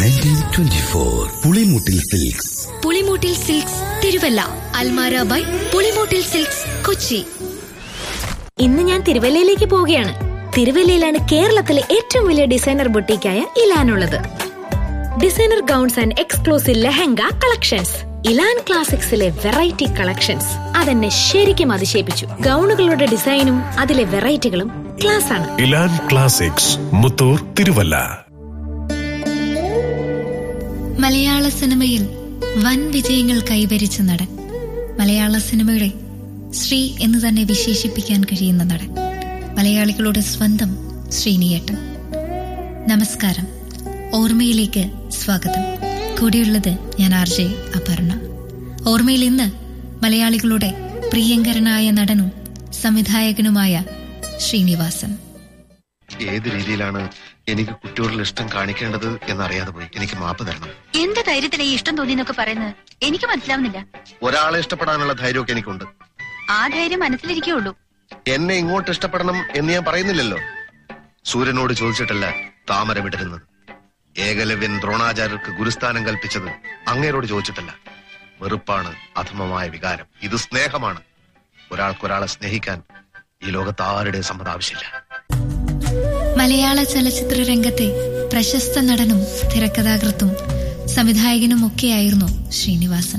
1924 Pulimoottil silks. Pulimoottil silks Thiruvalla. Almara by Pulimoottil silks Kochi. ഇന്ന് ഞാൻ തിരുവല്ലയിലേക്ക് പോവുകയാണ്. തിരുവല്ലയിലാണ് കേരളത്തിലെ ഏറ്റവും വലിയ designer ബൊട്ടീക്കായ ഇലാനുള്ളത്. Designer gowns and exclusive lehenga collections. ഇലാൻ ക്ലാസിക്സിലെ variety collections അതെന്നെ ശരിക്കും അതിശയിപ്പിച്ചു. ഗൗണുകളുടെ ഡിസൈനും അതിലെ വെറൈറ്റികളും ക്ലാസ് ആണ്. ഇലാൻ ക്ലാസിക്സ്, മുത്തൂർ, തിരുവല്ല. മലയാള സിനിമയിൽ വൻ വിജയങ്ങൾ കൈവരിച്ച നടൻ, മലയാള സിനിമയുടെ ശ്രീ എന്ന് തന്നെ വിശേഷിപ്പിക്കാൻ കഴിയുന്ന നടൻ, മലയാളികളുടെ സ്വന്തം ശ്രീനിയേട്ടൻ. നമസ്കാരം, ഓർമ്മയിലേക്ക് സ്വാഗതം. കൂടെയുള്ളത് ഞാൻ RJ അപർണ. ഓർമ്മയിൽ ഇന്ന് മലയാളികളുടെ പ്രിയങ്കരനായ നടനും സംവിധായകനുമായ ശ്രീനിവാസൻ. ഏത് രീതിയിലാണ് എനിക്ക് കുട്ടിയോടുള്ള ഇഷ്ടം കാണിക്കേണ്ടത് എന്നറിയാതെ പോയി. എനിക്ക് മാപ്പ് തരണം. എന്ത് ധൈര്യത്തിലെ ഈ ഇഷ്ടം തോന്നിയെന്നൊക്കെ പറയുന്നത് എനിക്ക് മനസ്സിലാവുന്നില്ല. ഒരാളെ ഇഷ്ടപ്പെടാനുള്ള ധൈര്യമൊക്കെ എനിക്കുണ്ട്. ആ ധൈര്യം മനസ്സിലിരിക്കുള്ളൂ. എന്നെ ഇങ്ങോട്ട് ഇഷ്ടപ്പെടണം എന്ന് ഞാൻ പറയുന്നില്ലല്ലോ. സൂര്യനോട് ചോദിച്ചിട്ടല്ല താമര വിടരുന്നത്. ഏകലവ്യൻ ദ്രോണാചാര്യർക്ക് ഗുരുസ്ഥാനം കൽപ്പിച്ചത് അങ്ങേരോട് ചോദിച്ചിട്ടല്ല. വെറുപ്പാണ് അധമമായ വികാരം. ഇത് സ്നേഹമാണ്. ഒരാൾക്കൊരാളെ സ്നേഹിക്കാൻ ഈ ലോകത്ത് ആരുടെ സമ്മതം ആവശ്യമില്ല. മലയാള ചലച്ചിത്ര രംഗത്തെ പ്രശസ്ത നടനും തിരക്കഥാകൃത്തും സംവിധായകനും ഒക്കെയായിരുന്നു ശ്രീനിവാസൻ.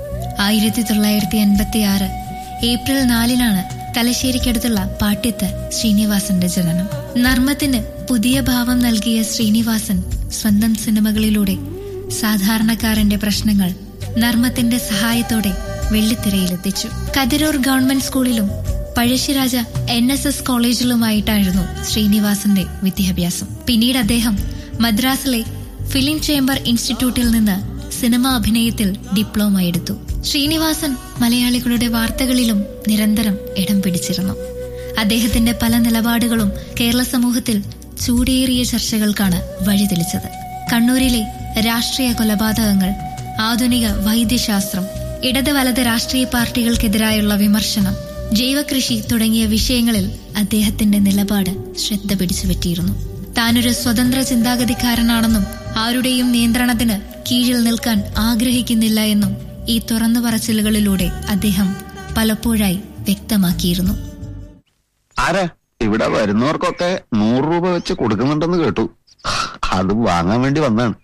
1986 ഏപ്രിൽ 4 തലശ്ശേരിക്കടുത്തുള്ള പാട്യത്ത് ശ്രീനിവാസന്റെ ജനനം. നർമ്മത്തിന് പുതിയ ഭാവം നൽകിയ ശ്രീനിവാസൻ സ്വന്തം സിനിമകളിലൂടെ സാധാരണക്കാരന്റെ പ്രശ്നങ്ങൾ നർമ്മത്തിന്റെ സഹായത്തോടെ വെള്ളിത്തിരയിലെത്തിച്ചു. കതിരൂർ ഗവൺമെന്റ് സ്കൂളിലും പഴശ്ശിരാജ NSS കോളേജിലുമായിട്ടായിരുന്നു ശ്രീനിവാസന്റെ വിദ്യാഭ്യാസം. പിന്നീട് അദ്ദേഹം മദ്രാസിലെ ഫിലിം ചേംബർ ഇൻസ്റ്റിറ്റ്യൂട്ടിൽ നിന്ന് സിനിമാ അഭിനയത്തിൽ ഡിപ്ലോമ എടുത്തു. ശ്രീനിവാസൻ മലയാളികളുടെ വാർത്തകളിലും നിരന്തരം ഇടം പിടിച്ചിരുന്നു. അദ്ദേഹത്തിന്റെ പല നിലപാടുകളും കേരള സമൂഹത്തിൽ ചൂടേറിയ ചർച്ചകൾക്കാണ് വഴിതെളിച്ചത്. കണ്ണൂരിലെ രാഷ്ട്രീയ കൊലപാതകങ്ങൾ, ആധുനിക വൈദ്യശാസ്ത്രം, ഇടത് വലത് രാഷ്ട്രീയ പാർട്ടികൾക്കെതിരായുള്ള വിമർശനം, ജൈവകൃഷി തുടങ്ങിയ വിഷയങ്ങളിൽ അദ്ദേഹത്തിന്റെ നിലപാട് ശ്രദ്ധ പിടിച്ചുപറ്റിയിരുന്നു. താനൊരു സ്വതന്ത്ര ചിന്താഗതിക്കാരനാണെന്നും ആരുടെയും നിയന്ത്രണത്തിന് കീഴിൽ നിൽക്കാൻ ആഗ്രഹിക്കുന്നില്ല എന്നും ഈ തുറന്നു പറച്ചിലുകളിലൂടെ അദ്ദേഹം പലപ്പോഴായി വ്യക്തമാക്കിയിരുന്നു. ആരാ ഇവിടെ വരുന്നവർക്കൊക്കെ 100 രൂപ വെച്ച് കൊടുക്കുന്നുണ്ടെന്ന് കേട്ടു. അത് വാങ്ങാൻ വേണ്ടി വന്നാണ്.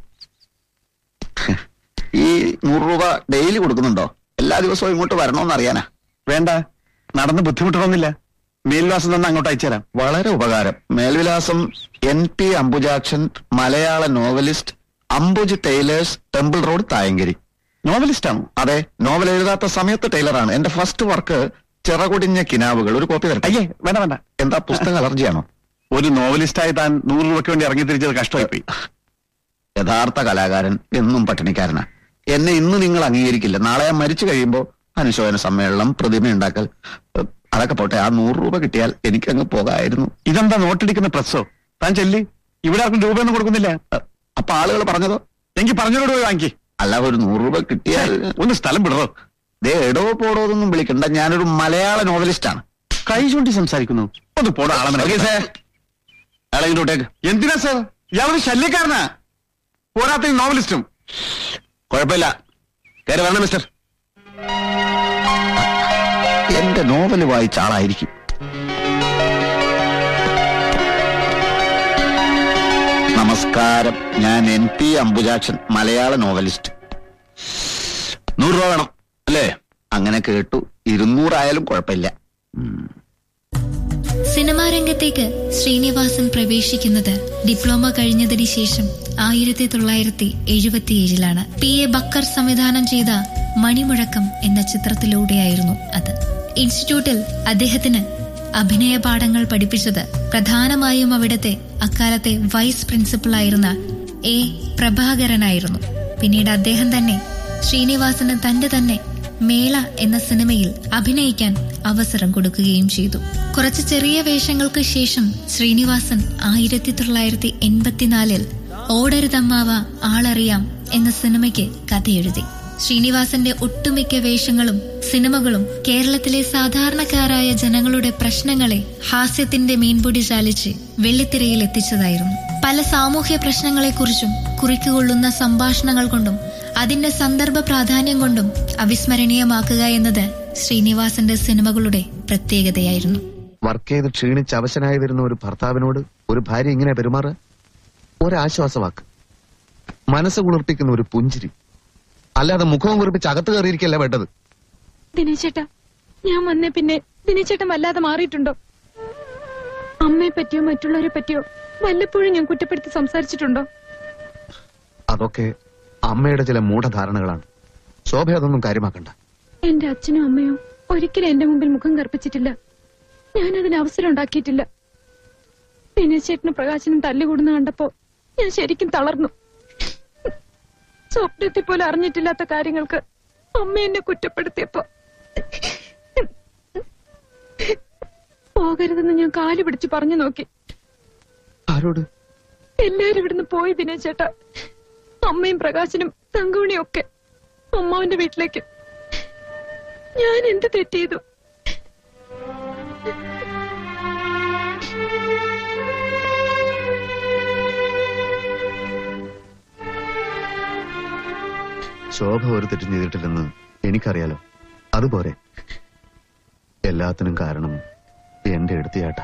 ഈ 100 രൂപ ഡെയിലി കൊടുക്കുന്നുണ്ടോ? എല്ലാ ദിവസവും ഇങ്ങോട്ട് വരണമെന്ന് അറിയാനാ. വേണ്ട, നടന്ന് ബുദ്ധിമുട്ടണമെന്നില്ല. മേൽവിലാസം തന്നെ അങ്ങോട്ട് അയച്ചുതരാം. വളരെ ഉപകാരം. മേൽവിലാസം NP അംബുജാക്ഷൻ, മലയാള novelist, Ambuj tailors, temple road, Thayankari. Novelist ആണോ? അതെ, നോവൽ എഴുതാത്ത സമയത്ത് ടൈലറാണ്. എന്റെ ഫസ്റ്റ് വർക്ക് ചിറകുടിഞ്ഞ കിനാവുകൾ. ഒരു കോപ്പി തരട്ടെ? അയ്യേ, വേണ്ട വേണ്ട. എന്താ, പുസ്തക അലർജിയാണോ? ഒരു നോവലിസ്റ്റായി താൻ 100 രൂപയ്ക്ക് വേണ്ടി ഇറങ്ങി തിരിച്ചത് കഷ്ടമായി. യഥാർത്ഥ കലാകാരൻ എന്നും പട്ടിണിക്കാരനാ. എന്നെ ഇന്ന് നിങ്ങൾ അംഗീകരിക്കില്ല. നാളെ ഞാൻ മരിച്ചു കഴിയുമ്പോൾ അനുശോചന സമ്മേളനം, പ്രതിമയുണ്ടാക്കൽ, അതൊക്കെ പോട്ടെ. ആ 100 രൂപ കിട്ടിയാൽ എനിക്കങ്ങ് പോകായിരുന്നു. ഇതെന്താ നോട്ടടിക്കുന്ന പ്രസ്സോ? താൻ ചെല്ലി. ഇവിടെ ആർക്കും രൂപയൊന്നും കൊടുക്കുന്നില്ല. അപ്പൊ ആളുകൾ പറഞ്ഞതോ? എനിക്ക് പറഞ്ഞോട് പോയി വാങ്ങി. അല്ല, ഒരു 100 രൂപ കിട്ടിയാൽ ഒന്ന് സ്ഥലം വിടറോ? ദേ, എടോ പോടോ എന്നൊന്നും വിളിക്കണ്ട. ഞാനൊരു മലയാള നോവലിസ്റ്റാണ്. കൈ ചൂണ്ടി സംസാരിക്കുന്നു. ഒന്ന് പോടോ ആളെ ഇങ്ങോട്ടേക്ക്. എന്തിനാ സാർ? ഇയാളൊരു ശല്യക്കാരനാ, പോരാത്ത നോവലിസ്റ്റും. കുഴപ്പമില്ല, കയറി വരണം മിസ്റ്റർ. എന്റെ നോവല് വായിച്ച ആളായിരിക്കും. നമസ്കാരം, ഞാൻ NP അംബുജാക്ഷൻ, മലയാള നോവലിസ്റ്റ്. 100 രൂപ വേണം അല്ലേ? അങ്ങനെ കേട്ടു. 200 ആയാലും കുഴപ്പമില്ല. സിനിമാ രംഗത്തേക്ക് ശ്രീനിവാസൻ പ്രവേശിക്കുന്നത് ഡിപ്ലോമ കഴിഞ്ഞതിന് ശേഷം 1977 PA ബക്കർ സംവിധാനം ചെയ്ത മണിമുഴക്കം എന്ന ചിത്രത്തിലൂടെയായിരുന്നു അത്. ഇൻസ്റ്റിറ്റ്യൂട്ടിൽ അദ്ദേഹത്തിന് അഭിനയ പാഠങ്ങൾ പഠിപ്പിച്ചത് പ്രധാനമായും അവിടുത്തെ അക്കാലത്തെ വൈസ് പ്രിൻസിപ്പളായിരുന്ന A പ്രഭാകരനായിരുന്നു. പിന്നീട് അദ്ദേഹം തന്നെ ശ്രീനിവാസന് തന്റെ തന്നെ മേള എന്ന സിനിമയിൽ അഭിനയിക്കാൻ അവസരം കൊടുക്കുകയും ചെയ്തു. കുറച്ച് ചെറിയ വേഷങ്ങൾക്ക് ശേഷം ശ്രീനിവാസൻ 1984 ഓടരുതമ്മാവ ആളറിയാം എന്ന സിനിമയ്ക്ക് കഥയെഴുതി. ശ്രീനിവാസന്റെ ഒട്ടുമിക്ക വേഷങ്ങളും സിനിമകളും കേരളത്തിലെ സാധാരണക്കാരായ ജനങ്ങളുടെ പ്രശ്നങ്ങളെ ഹാസ്യത്തിന്റെ മീൻപൊടി ചാലിച്ച് വെള്ളിത്തിരയിൽ എത്തിച്ചതായിരുന്നു. പല സാമൂഹ്യ പ്രശ്നങ്ങളെക്കുറിച്ചും കുറിക്കുകൊള്ളുന്ന സംഭാഷണങ്ങൾ കൊണ്ടും അതിന്റെ സന്ദർഭ പ്രാധാന്യം കൊണ്ടും അവിസ്മരണീയമാക്കുക എന്നത് ശ്രീനിവാസന്റെ സിനിമകളുടെ പ്രത്യേകതയായിരുന്നു. വർക്ക് ചെയ്ത് ക്ഷീണിച്ച് അവശനായി വരുന്ന ഒരു ഭർത്താവിനോട് ഒരു ഭാര്യ ഇങ്ങനെ പെരുമാറുക, ഒരാശ്വാസവാക്ക്, മനസ്സ് കുളിർപ്പിക്കുന്ന ഒരു പുഞ്ചിരി, അല്ലാതെ മുഖവും കുറിപ്പിച്ച് അകത്ത് കയറിയിരിക്കല്ല വേണ്ടത്. ദിനേശേട്ടാ, ഞാൻ വന്നേ പിന്നെ ദിനേശേട്ടൻ വല്ലാതെ മാറിയിട്ടുണ്ടോ? അമ്മയെ പറ്റിയോ മറ്റുള്ളവരെ പറ്റിയോ വല്ലപ്പോഴും ഞാൻ കുറ്റപ്പെടുത്തി സംസാരിച്ചിട്ടുണ്ടോ? അതൊക്കെ അമ്മയുടെ ചില മൂഢധാരണകളാണ്. ശോഭ അതൊന്നും കാര്യമാക്കണ്ട. എന്റെ അച്ഛനും അമ്മയോ ഒരിക്കലും എന്റെ മുമ്പിൽ മുഖം കറുപ്പിച്ചിട്ടില്ല. ഞാനതിന് അവസരം ഉണ്ടാക്കിയിട്ടില്ല. ദിനേശേട്ടന് പ്രകാശനും തല്ലുകൂടുന്ന കണ്ടപ്പോ ഞാൻ ശരിക്കും തളർന്നു. സ്വപ്നത്തിൽ പോലും അറിഞ്ഞിട്ടില്ലാത്ത കാര്യങ്ങൾക്ക് അമ്മ എന്നെ കുറ്റപ്പെടുത്തിയപ്പോ പോകരുതെന്ന് ഞാൻ കാല് പിടിച്ച് പറഞ്ഞു നോക്കി. ആരോട്? എല്ലാരും ഇവിടുന്ന് പോയി ദിനേശേട്ടാ. അമ്മയും പ്രകാശനും തങ്കമണിയും ഒക്കെ അമ്മാവന്റെ വീട്ടിലേക്ക്. ഞാൻ എന്ത് തെറ്റ് ചെയ്തു? ശോഭ ഒരു തെറ്റും ചെയ്തിട്ടില്ലെന്ന് എനിക്കറിയാലോ. അതുപോലെ എല്ലാത്തിനും കാരണം എന്റെ എടുത്തിയാട്ട.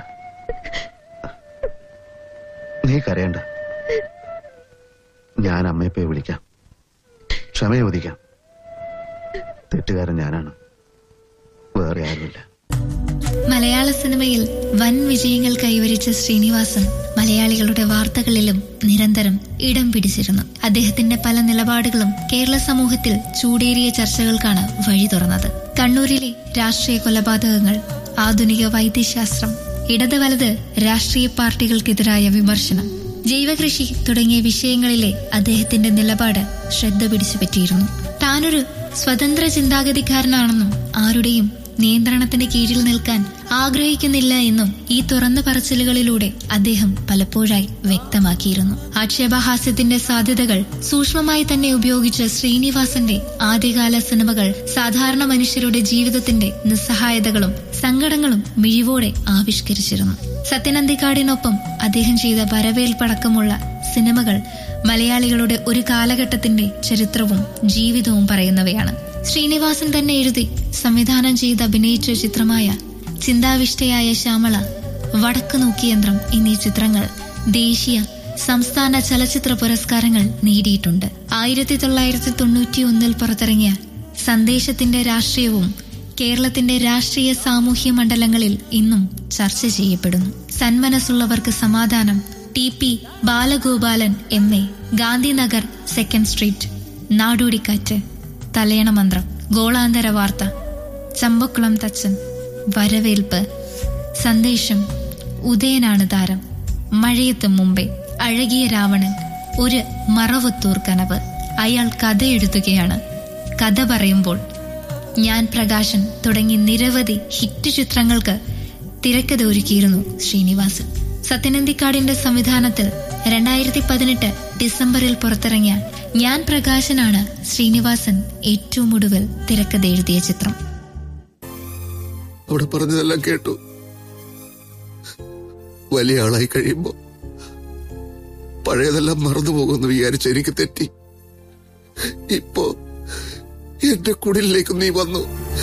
നീ കരയണ്ട. ഞാൻ അമ്മയെ പോയി വിളിക്കാം, ക്ഷമയോദിക്കാം. തെറ്റുകാരൻ ഞാനാണ്, വേറെ ആരുമില്ല. മലയാള സിനിമയിൽ വൻ വിജയങ്ങൾ കൈവരിച്ച ശ്രീനിവാസൻ മലയാളികളുടെ വാർത്തകളിലും നിരന്തരം ഇടം പിടിച്ചിരുന്നു. അദ്ദേഹത്തിന്റെ പല നിലപാടുകളും കേരള സമൂഹത്തിൽ ചൂടേറിയ ചർച്ചകൾക്കാണ് വഴി തുറന്നത്. കണ്ണൂരിലെ രാഷ്ട്രീയ കൊലപാതകങ്ങൾ, ആധുനിക വൈദ്യശാസ്ത്രം, ഇടത് വലത് രാഷ്ട്രീയ പാർട്ടികൾക്കെതിരായ വിമർശനം, ജൈവകൃഷി തുടങ്ങിയ വിഷയങ്ങളിലെ അദ്ദേഹത്തിന്റെ നിലപാട് ശ്രദ്ധ പിടിച്ചുപറ്റിയിരുന്നു. താനൊരു സ്വതന്ത്ര ചിന്താഗതിക്കാരനാണെന്നും ആരുടെയും നിയന്ത്രണത്തിന് കീഴിൽ നിൽക്കാൻ ആഗ്രഹിക്കുന്നില്ല എന്നും ഈ തുറന്നു പറച്ചിലുകളിലൂടെ അദ്ദേഹം പലപ്പോഴായി വ്യക്തമാക്കിയിരുന്നു. ആക്ഷേപഹാസ്യത്തിന്റെ സാധ്യതകൾ സൂക്ഷ്മമായി തന്നെ ഉപയോഗിച്ച ശ്രീനിവാസന്റെ ആദ്യകാല സിനിമകൾ സാധാരണ മനുഷ്യരുടെ ജീവിതത്തിന്റെ നിസ്സഹായതകളും സങ്കടങ്ങളും മിഴിവോടെ ആവിഷ്കരിച്ചിരുന്നു. സത്യനന്ദിക്കാടിനൊപ്പം അദ്ദേഹം ചെയ്ത വരവേൽപ്പടക്കമുള്ള സിനിമകൾ മലയാളികളുടെ ഒരു കാലഘട്ടത്തിന്റെ ചരിത്രവും ജീവിതവും പറയുന്നവയാണ്. ശ്രീനിവാസൻ തന്നെ എഴുതി സംവിധാനം ചെയ്ത് അഭിനയിച്ച ചിത്രമായ ചിന്താവിഷ്ടയായ ശ്യാമള, വടക്ക് നോക്കിയന്ത്രം എന്നീ ചിത്രങ്ങൾ ദേശീയ സംസ്ഥാന ചലച്ചിത്ര പുരസ്കാരങ്ങൾ നേടിയിട്ടുണ്ട്. 1991 പുറത്തിറങ്ങിയ സന്ദേശത്തിന്റെ രാഷ്ട്രീയവും കേരളത്തിന്റെ രാഷ്ട്രീയ സാമൂഹ്യ മണ്ഡലങ്ങളിൽ ഇന്നും ചർച്ച ചെയ്യപ്പെടുന്നു. സന്മനസ്സുള്ളവർക്ക് സമാധാനം, TP Balagopalan MA, Gandhinagar 2nd street, Nadodikkattu, തലയണ മന്ത്രം, ഗോളാന്തര വാർത്ത, ചമ്പക്കുളം തച്ചൻ, വരവേൽപ്പ്, സന്ദേശം, ഉദയനാണ് താരം, മഴയത്ത് മുമ്പേ, അഴകിയ രാവണൻ, ഒരു മറവത്തൂർ കനവ്, അയാൾ കഥ എഴുതുകയാണ്, കഥ പറയുമ്പോൾ, ഞാൻ പ്രകാശൻ തുടങ്ങി നിരവധി ഹിറ്റ് ചിത്രങ്ങൾക്ക് തിരക്കഥ ഒരുക്കിയിരുന്നു ശ്രീനിവാസൻ. സത്യനന്ദിക്കാടിന്റെ സംവിധാനത്തിൽ 2018 ഡിസംബറിൽ പുറത്തിറങ്ങിയ ഞാൻ പ്രകാശനാണ് ശ്രീനിവാസൻ ഏറ്റവും ഒടുവിൽ തിരക്കഥ എഴുതിയ ചിത്രം. അവിടെ പറഞ്ഞതെല്ലാം കേട്ടു. വലിയ ആളായി കഴിയുമ്പോ പഴയതെല്ലാം മറന്നുപോകുമെന്ന് വിചാരിച്ച എനിക്ക് തെറ്റി. ഇപ്പോ എന്റെ കുടിലേക്ക് നീ വന്നു.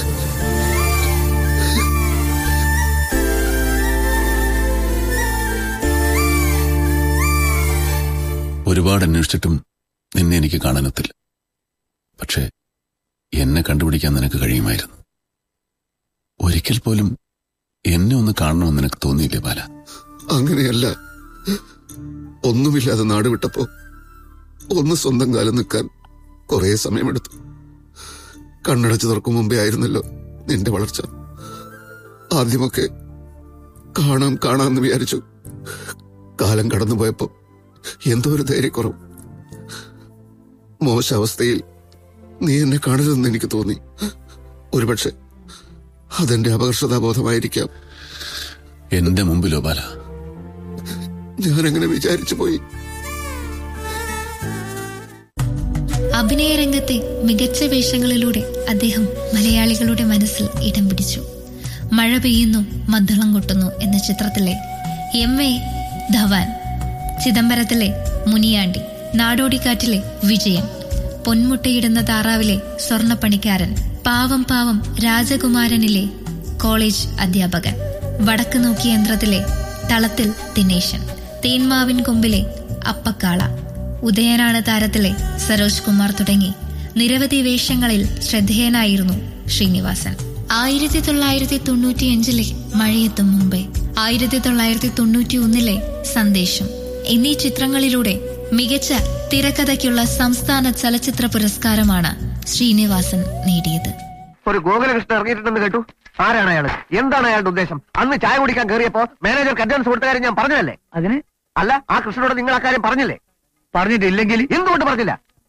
ഒരുപാട് അന്വേഷിച്ചിട്ടും നിന്നെ എനിക്ക് കാണാനെത്തില്ല. പക്ഷേ എന്നെ കണ്ടുപിടിക്കാൻ നിനക്ക് കഴിയുമായിരുന്നു. ഒരിക്കൽ പോലും എന്നെ ഒന്ന് കാണണമെന്ന് നിനക്ക് തോന്നിയില്ലേ ബാല? അങ്ങനെയല്ല. ഒന്നുമില്ലാതെ നാട് വിട്ടപ്പോ ഒന്ന് സ്വന്തം കാലം നിൽക്കാൻ കുറെ സമയമെടുത്തു. കണ്ണടച്ചു തുറക്കും മുമ്പേ ആയിരുന്നല്ലോ നിന്റെ വളർച്ച. ആദ്യമൊക്കെ കാണാമെന്ന് വിചാരിച്ചു. കാലം കടന്നുപോയപ്പോ എന്തോ ഒരു ധൈര്യക്കുറവ്. മോശാവസ്ഥയിൽ നീ എന്നെ കാണരുതെന്ന് എനിക്ക് തോന്നി. ഒരുപക്ഷെ അതെന്റെ അപകർഷതാബോധമായിരിക്കാം. എന്റെ മുമ്പിലോ ബാല? ഞാനങ്ങനെ വിചാരിച്ചു പോയി. അഭിനയരംഗത്തെ മികച്ച വേഷങ്ങളിലൂടെ അദ്ദേഹം മലയാളികളുടെ മനസ്സിൽ ഇടം പിടിച്ചു. മഴ പെയ്യുന്നു മദ്ദളം കൊട്ടുന്നു എന്ന ചിത്രത്തിലെ MA ധവാൻ, ചിദംബരത്തിലെ മുനിയാണ്ടി, നാടോടിക്കാറ്റിലെ വിജയൻ, പൊന്മുട്ടയിടുന്ന താറാവിലെ സ്വർണപ്പണിക്കാരൻ, പാവം പാവം രാജകുമാരനിലെ കോളേജ് അധ്യാപകൻ, വടക്ക് നോക്കി യന്ത്രത്തിലെ തളത്തിൽ ദിനേശൻ, തേന്മാവിൻ കൊമ്പിലെ അപ്പക്കാള, ഉദയനാണ് താരത്തിലെ സരോജ് കുമാർ തുടങ്ങി നിരവധി വേഷങ്ങളിൽ ശ്രദ്ധേയനായിരുന്നു ശ്രീനിവാസൻ. 1995 മഴയെത്തും മുമ്പേ, 1991 സന്ദേശം എന്നീ ചിത്രങ്ങളിലൂടെ മികച്ച തിരക്കഥയ്ക്കുള്ള സംസ്ഥാന ചലച്ചിത്ര പുരസ്കാരമാണ് ശ്രീനിവാസൻ നേടിയത്. ഒരു ഗോകുലകൃഷ്ണൻ ഇറങ്ങിയിട്ടുണ്ടെന്ന് കേട്ടു. ആരാണ് അയാൾ? എന്താണ് അയാളുടെ ഉദ്ദേശം? അന്ന് ചായ കുടിക്കാൻ കയറിയപ്പോ മാനേജർക്ക് അഡ്വാൻസ് കൊടുത്ത കാര്യം ഞാൻ പറഞ്ഞതല്ലേ? അതിന് അല്ല, ആ കൃഷ്ണനോട് നിങ്ങൾ ആ കാര്യം പറഞ്ഞില്ലേ? പറഞ്ഞിട്ടില്ലെങ്കിൽ എന്തുകൊണ്ട് പറഞ്ഞില്ല?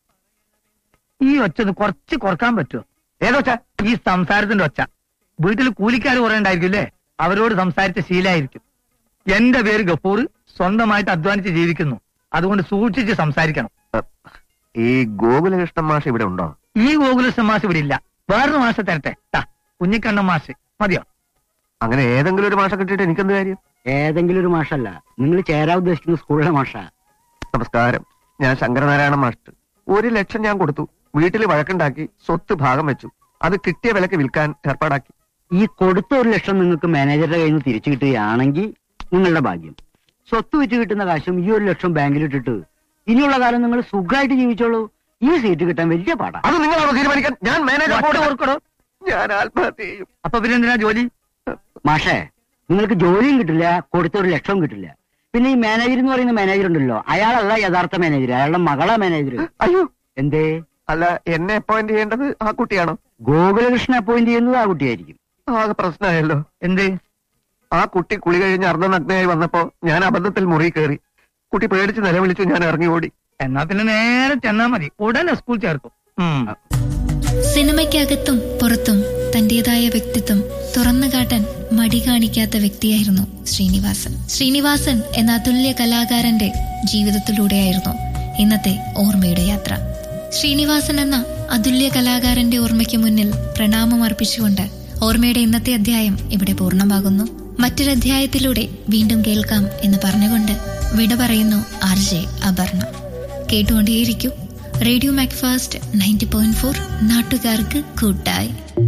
ഈ ഒച്ച കുറച്ച് കുറക്കാൻ പറ്റുമോ? ഏതൊച്ച? ഈ സംസാരത്തിന്റെ ഒച്ച. വീട്ടിൽ കൂലിക്കാർ കുറെ ഉണ്ടായിരിക്കും, അവരോട് സംസാരിച്ച ശീലമായിരിക്കും. എന്റെ പേര് ഗഫൂർ, സ്വന്തമായിട്ട് അധ്വാനിച്ച് ജീവിക്കുന്നു. അതുകൊണ്ട് സൂക്ഷിച്ച് സംസാരിക്കണം. ഈ ഗോകുലകൃഷ്ണൻ മാഷ് ഇവിടെ ഉണ്ടോ? ഈ ഗോകുലകൃഷ്ണൻ മാഷ് ഇവിടെ ഇല്ല. വേറൊരു മാഷ തരട്ടെ. കുഞ്ഞിക്കണ്ണൻ മാഷ് മതിയോ? അങ്ങനെ ഏതെങ്കിലും ഒരു മാഷ കിട്ടിയിട്ട് എനിക്കെന്ത് കാര്യം? ഏതെങ്കിലും ഒരു മാഷല്ല, നിങ്ങൾ ചേരാൻ ഉദ്ദേശിക്കുന്ന സ്കൂളിലെ മാഷ. നമസ്കാരം, ഞാൻ ശങ്കരനാരായണ മാഷ്. 1 ലക്ഷം ഞാൻ കൊടുത്തു. വീട്ടിൽ വഴക്കുണ്ടാക്കി സ്വത്ത് ഭാഗം വെച്ചു. അത് കിട്ടിയ വിലക്ക് വിൽക്കാൻ ഏർപ്പാടാക്കി. ഈ കൊടുത്ത 1 ലക്ഷം നിങ്ങൾക്ക് മാനേജറുടെ കയ്യിൽ നിന്ന് തിരിച്ചു കിട്ടുകയാണെങ്കിൽ നിങ്ങളുടെ ഭാഗ്യം. സ്വത്ത് വെച്ച് കിട്ടുന്ന കാശും ഈ 1 ലക്ഷം ബാങ്കിലിട്ടിട്ട് ഇനിയുള്ള കാലം നിങ്ങൾ സുഖമായിട്ട് ജീവിച്ചോളൂ. ഈ സീറ്റ് കിട്ടാൻ വലിയ പാടാ. അത് നിങ്ങളാണോ തീരുമാനിക്കാൻ? ഞാൻ മാനേജർ ഓർക്കണോ? ഞാൻ ആത്മഹത്യ ചെയ്യും. അപ്പൊ പിന്നെ എന്തിനാ ജോലി? മാഷേ, നിങ്ങൾക്ക് ജോലിയും കിട്ടില്ല, കൊടുത്ത 1 ലക്ഷവും കിട്ടില്ല. പിന്നെ ഈ മാനേജർ എന്ന് പറയുന്ന മാനേജർ ഉണ്ടല്ലോ, അയാളല്ല യഥാർത്ഥ മാനേജർ, അയാളുടെ മകളാ മാനേജർ. അയ്യോ, എന്തേ? അല്ല, എന്നെ അപ്പോയിന്റ് ചെയ്യേണ്ടത് ആ കുട്ടിയാണോ? ഗോകുലകൃഷ്ണൻ അപ്പോയിന്റ് ചെയ്യുന്നത് ആ കുട്ടിയായിരിക്കും. ആകെ പ്രശ്നമായല്ലോ. എന്തേ? ആ കുട്ടി കുളി കഴിഞ്ഞ് അർദ്ധനഗ്നയായി വന്നപ്പോ ഞാൻ അബദ്ധത്തിൽ മുറി കയറി. കുട്ടി പേടിച്ച് നിലവിളിച്ചു. ഞാൻ ഇറങ്ങി ഓടി. എന്നാ പിന്നെ നേരെ ചെന്നാ മതി, ഉടനെ സ്കൂൾ ചേർക്കും. സിനിമയ്ക്കകത്തും പുറത്തും തന്റേതായ വ്യക്തിത്വം തുറന്നു കാട്ടാൻ മടി കാണിക്കാത്ത വ്യക്തിയായിരുന്നു ശ്രീനിവാസൻ. ശ്രീനിവാസൻ എന്ന അതുല്യ കലാകാരന്റെ ജീവിതത്തിലൂടെയായിരുന്നു ഇന്നത്തെ ഓർമ്മയുടെ യാത്ര. ശ്രീനിവാസൻ എന്ന അതുല്യ കലാകാരന്റെ ഓർമ്മയ്ക്ക് മുന്നിൽ പ്രണാമം അർപ്പിച്ചുകൊണ്ട് ഓർമ്മയുടെ ഇന്നത്തെ അധ്യായം ഇവിടെ പൂർണ്ണമാകുന്നു. മറ്റൊരധ്യായത്തിലൂടെ വീണ്ടും കേൾക്കാം എന്ന് പറഞ്ഞുകൊണ്ട് വിട പറയുന്നു RJ അപർണ. കേട്ടുകൊണ്ടേയിരിക്കൂ റേഡിയോ മാക്ഫാസ്റ്റ് 90.4, നാട്ടുകാർക്ക് കൂട്ടായി.